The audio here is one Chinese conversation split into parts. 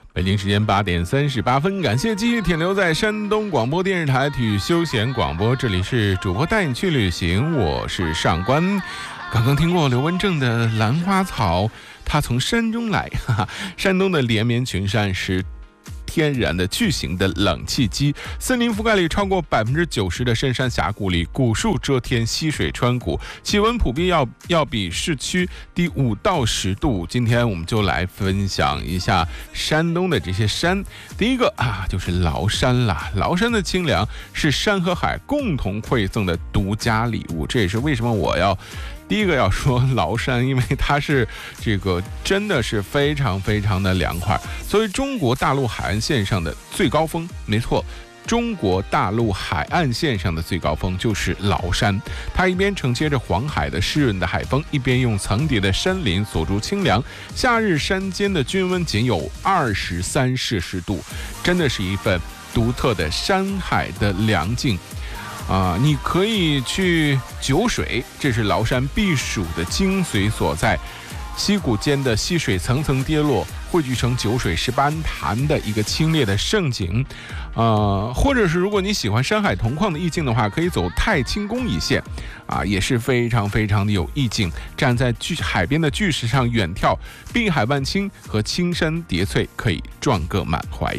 北京时间8点38分，感谢继续停留在山东广播电视台体育休闲广播，这里是主播带你去旅行，我是上官。刚刚听过刘文正的《兰花草》，他从山中来，山东的连绵群山是天然的巨型的冷气机，森林覆盖率超过90%的深山峡谷里，古树遮天，溪水穿谷，气温普遍要比市区低5到10度。今天我们就来分享一下山东的这些山。第一个就是崂山啦。崂山的清凉是山和海共同馈赠的独家礼物，这也是为什么我要第一个要说崂山，因为它是这个真的是非常非常的凉快。作为中国大陆海岸线上的最高峰，没错，中国大陆海岸线上的最高峰就是崂山。它一边承接着黄海的湿润的海风，一边用层叠的山林锁住清凉。夏日山间的均温仅有23摄氏度，真的是一份独特的山海的良境。你可以去九水，这是崂山避暑的精髓所在。溪谷间的溪水层层跌落，汇聚成九水十八潭的一个清冽的胜景。或者是如果你喜欢山海同框的意境的话，可以走太清宫一线，也是非常非常的有意境。站在海边的巨石上远眺，碧海万顷和青山叠翠，可以壮个满怀。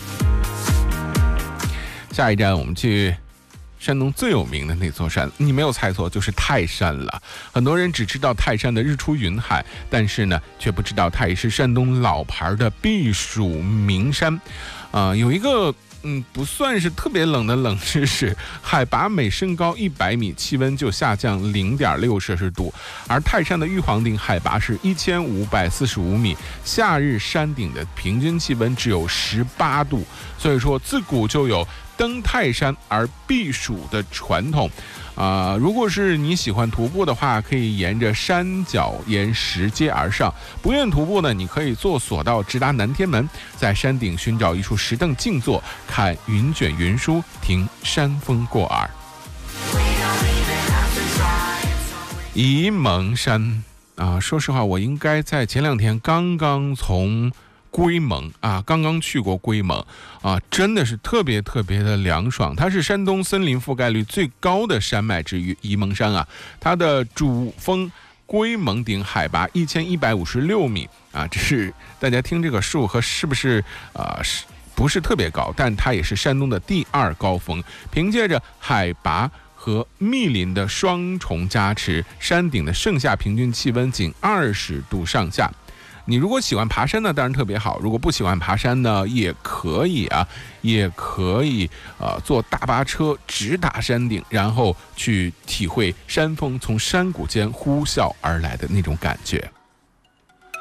下一站我们去山东最有名的那座山，你没有猜错，就是泰山了。很多人只知道泰山的日出云海，但是呢，却不知道它也是山东老牌的避暑名山。有一个不算是特别冷的冷知识，海拔每升高100米，气温就下降0.6摄氏度。而泰山的玉皇顶海拔是1545米，夏日山顶的平均气温只有18度。所以说，自古就有登泰山而避暑的传统。如果是你喜欢徒步的话，可以沿着山脚沿石阶而上；不愿徒步呢，你可以坐索道直达南天门，在山顶寻找一处石凳静坐，看云卷云舒，听山风过耳。沂蒙山说实话，我应该在前2天刚刚从龟蒙刚刚去过龟蒙真的是特别特别的凉爽。它是山东森林覆盖率最高的山脉之一，沂蒙山它的主峰龟蒙顶海拔1156米这是大家听这个数和是不是不是特别高，但它也是山东的第2高峰。凭借着海拔和密林的双重加持，山顶的盛夏平均气温仅20度上下。你如果喜欢爬山呢，当然特别好；如果不喜欢爬山呢，也可以坐大巴车直达山顶，然后去体会山风从山谷间呼啸而来的那种感觉。